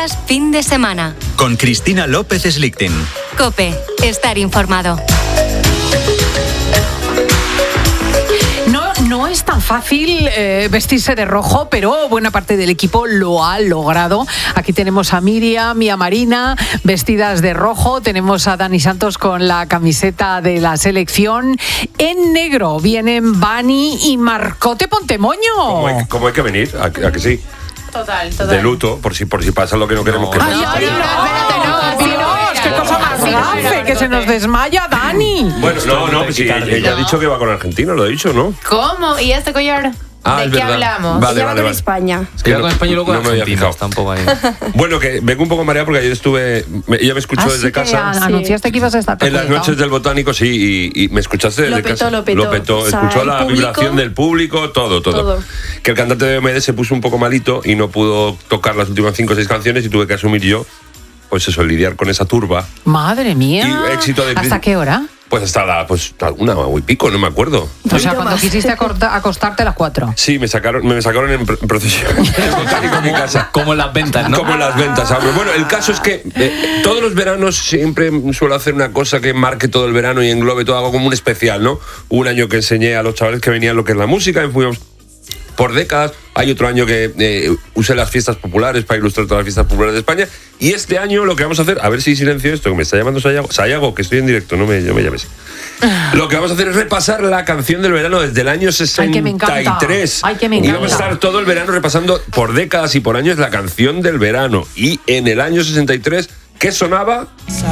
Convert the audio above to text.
Noticias fin de semana. Con Cristina López Slichting. COPE. Estar informado. No es tan fácil vestirse de rojo, pero buena parte del equipo lo ha logrado. Aquí tenemos a Miriam y a Marina vestidas de rojo. Tenemos a Dani Santos con la camiseta de la selección. En negro vienen Bani y Marcote Pontemoño. ¿Cómo hay que venir? ¿A que sí? Total. De luto, por si pasa lo que no queremos que pase. Ay, qué cosa más grave, que se nos desmaya Dani. Bueno, pues sí, ella ha dicho que va con Argentina, lo ha dicho, ¿no? ¿Cómo? ¿Y este collar? ¿De qué hablamos? Vale. España. Es que con España y luego no me había fijado. Está un poco ahí. Bueno, que vengo un poco mareado porque ayer ella me escuchó desde casa. Anunciaste que ibas a estar en las noches del Botánico, sí, y me escuchaste desde casa. Lo petó. O sea, escuchó la público, vibración del público, todo. Que el cantante de OMD se puso un poco malito y no pudo tocar las últimas 5 o 6 canciones y tuve que asumir yo, pues eso, lidiar con esa turba. Madre mía. Y éxito de ¿Hasta qué hora? Pues hasta una y pico, no me acuerdo. O sea, cuando quisiste acostarte a las 4. Sí, me sacaron en procesión. En mi casa. Como en las ventas, ¿no? Como en las ventas. Bueno, el caso es que todos los veranos siempre suelo hacer una cosa que marque todo el verano y englobe todo, algo como un especial, ¿no? Un año que enseñé a los chavales que venían lo que es la música, y fuimos por décadas. Hay otro año que usé las fiestas populares para ilustrar todas las fiestas populares de España. Y este año lo que vamos a hacer, a ver si silencio esto, que me está llamando Sayago, que estoy en directo, no me llames. Lo que vamos a hacer es repasar la canción del verano desde el año 63. Ay, que me encanta. Y vamos a estar todo el verano repasando por décadas y por años la canción del verano. Y en el año 63, ¿qué sonaba?